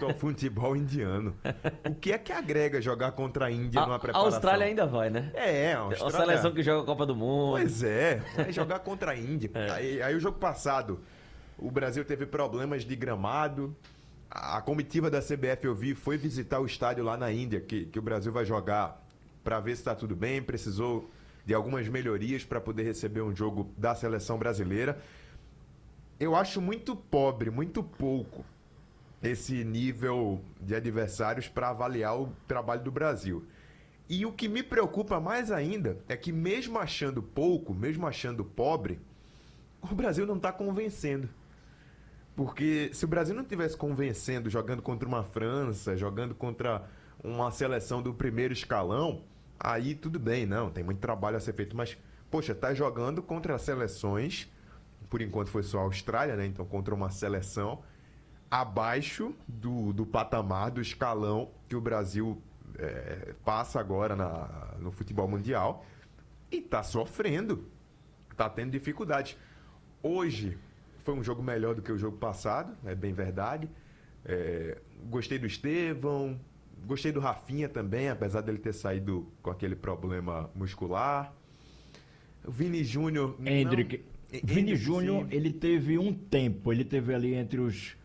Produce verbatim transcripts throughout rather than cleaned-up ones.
respeito ao futebol indiano. O que é que agrega jogar contra a Índia A, numa a preparação? Austrália ainda vai, né? É, a A Austrália... seleção que joga a Copa do Mundo. Pois é, vai jogar contra a Índia. É. Aí, aí o jogo passado, o Brasil teve problemas de gramado. A comitiva da C B F, eu vi, foi visitar o estádio lá na Índia, que, que o Brasil vai jogar, para ver se está tudo bem. Precisou de algumas melhorias para poder receber um jogo da seleção brasileira. Eu acho muito pobre, muito pouco, esse nível de adversários para avaliar o trabalho do Brasil. E o que me preocupa mais ainda é que, mesmo achando pouco, mesmo achando pobre, o Brasil não está convencendo. Porque se o Brasil não estivesse convencendo, jogando contra uma França, jogando contra uma seleção do primeiro escalão, aí tudo bem, não, tem muito trabalho a ser feito. Mas, poxa, tá jogando contra seleções, por enquanto foi só a Austrália, né? Então, contra uma seleção abaixo do, do patamar, do escalão que o Brasil é, passa agora na, no futebol mundial. E tá sofrendo, tá tendo dificuldade. Hoje foi um jogo melhor do que o jogo passado, é bem verdade. É, gostei do Estevão, gostei do Rafinha também, apesar dele ter saído com aquele problema muscular. O Vini Júnior... Hendrick. não- Vini Hendrick, Júnior, sim. ele teve um tempo, ele teve ali entre os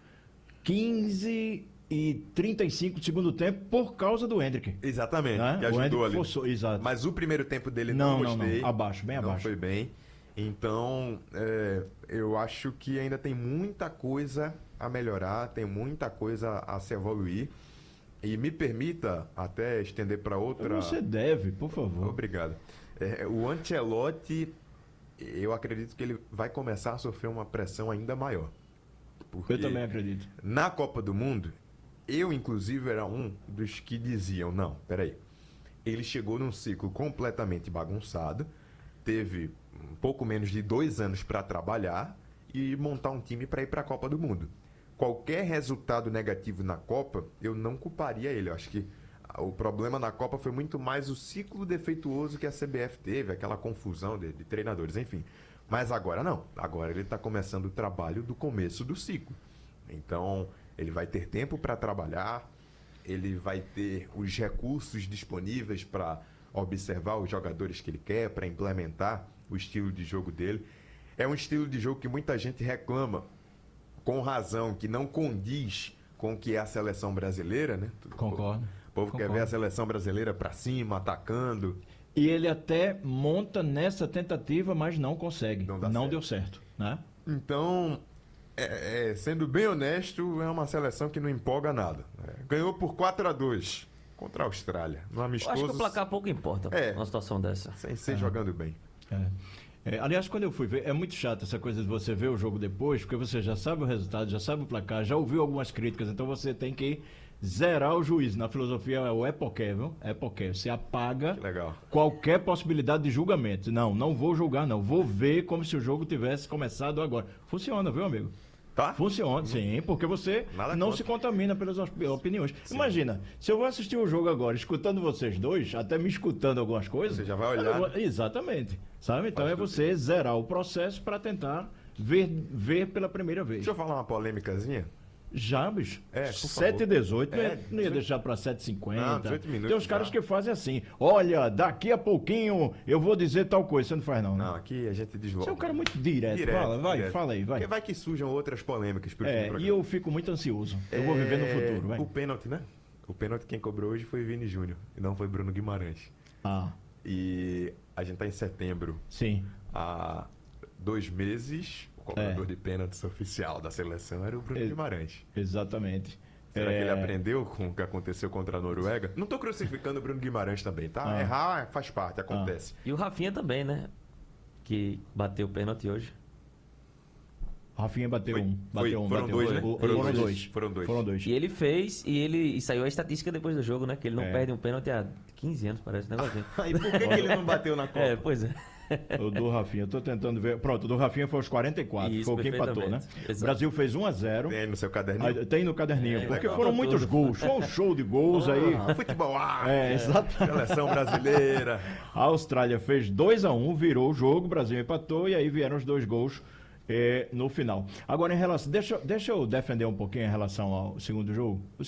quinze e trinta e cinco do segundo tempo por causa do Hendrick. Exatamente, Né? que O ajudou Hendrick ali. forçou, exato. Mas o primeiro tempo dele Não, não, não, não. gostei. Abaixo, bem não abaixo. foi bem. Então, é, eu acho que ainda tem muita coisa a melhorar, tem muita coisa a se evoluir. E me permita até estender para outra... Você deve, por favor. Obrigado. É, o Ancelotti, eu acredito que ele vai começar a sofrer uma pressão ainda maior. Porque Eu também acredito. na Copa do Mundo, eu inclusive era um dos que diziam, não, peraí, ele chegou num ciclo completamente bagunçado, teve um pouco menos de dois anos para trabalhar e montar um time para ir para a Copa do Mundo. Qualquer resultado negativo na Copa, eu não culparia ele. Eu acho que o problema na Copa foi muito mais o ciclo defeituoso que a C B F teve, aquela confusão de, de treinadores, enfim. Mas agora não. Agora ele está começando o trabalho do começo do ciclo. Então, ele vai ter tempo para trabalhar, ele vai ter os recursos disponíveis para observar os jogadores que ele quer, para implementar o estilo de jogo dele. É um estilo de jogo que muita gente reclama, com razão, que não condiz com o que é a seleção brasileira, né? Concordo. O povo quer Concordo. ver a seleção brasileira para cima, atacando. E ele até monta nessa tentativa, mas não consegue. Não Não, dá certo. deu certo, né? Então, é, é, sendo bem honesto, é uma seleção que não empolga nada. É, ganhou por quatro a dois contra a Austrália, no Eu amistoso, acho que o placar pouco importa É. numa situação dessa. sem ser jogando bem. É. É, aliás, quando eu fui ver, é muito chato essa coisa de você ver o jogo depois, porque você já sabe o resultado, já sabe o placar, já ouviu algumas críticas, então você tem que zerar o juízo. Na filosofia é o époque, viu? Époque. Você apaga Que legal. qualquer possibilidade de julgamento. Não, não vou julgar, não. Vou ver como se o jogo tivesse começado agora. Funciona, viu, amigo? Tá? Funciona, sim, porque você Nada não contra. se contamina pelas op- opiniões. Imagina, se eu vou assistir o jogo agora, escutando vocês dois, até me escutando algumas coisas. Você já vai olhar, eu vou- né? Exatamente. Sabe? Então Faz é tudo você zerar o processo para tentar ver, ver pela primeira vez. Deixa eu falar uma polêmicazinha. Já, bicho. É, por sete e favor. dezoito, não ia, É, não ia dezoito. deixar para sete e cinquenta. Não, dezoito minutos Tem uns caras já. que fazem assim: olha, daqui a pouquinho eu vou dizer tal coisa. Você não faz, não, né? Não, aqui a gente desloca. Você é um cara muito direto. Direto, fala, vai, direto. fala aí, vai. Porque vai que surjam outras polêmicas pro fim do É, programa. e eu fico muito ansioso. Eu vou viver no É, futuro, vai. O pênalti, né? O pênalti quem cobrou hoje foi Vini Júnior, e não foi Bruno Guimarães. Ah, E a gente tá em setembro. sim. Há dois meses, o cobrador É. de pênaltis oficial da seleção era o Bruno Ex- Guimarães. Exatamente. Será É, que ele aprendeu com o que aconteceu contra a Noruega? Não tô crucificando o Bruno Guimarães também, tá? Ah. Errar faz parte, acontece. E o Rafinha também, né? Que bateu o pênalti hoje. Rafinha bateu Foi- um. foi- Bateu um, foram bateu dois, um. né? O- Foram Foram dois. dois. Foram dois. Foram dois. E ele fez, e ele e saiu a estatística depois do jogo, né? Que ele não É. perde um pênalti há quinze anos, parece, um negócio assim. E por que, que ele não bateu na Copa? É, pois é. O do Rafinha, eu tô tentando ver. Pronto, o do Rafinha foi aos quarenta e quatro. Isso, foi o que empatou, né? perfeitamente. O Exato. Brasil fez um a zero. Tem aí no seu caderninho? Aí, tem no caderninho, É, porque legal. foram Tudo. muitos gols. Foi um show de gols aí. Ah, futebol, ah, É, exato. seleção brasileira. A Austrália fez dois a um, virou o jogo, o Brasil empatou e aí vieram os dois gols eh, no final. Agora, em relação. Deixa, deixa eu defender um pouquinho em relação ao segundo jogo.